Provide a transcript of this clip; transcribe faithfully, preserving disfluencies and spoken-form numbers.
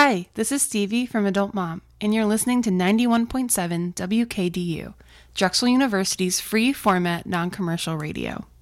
Hi, this is Stevie from Adult Mom, and you're listening to ninety-one point seven W K D U, Drexel University's free format non-commercial radio.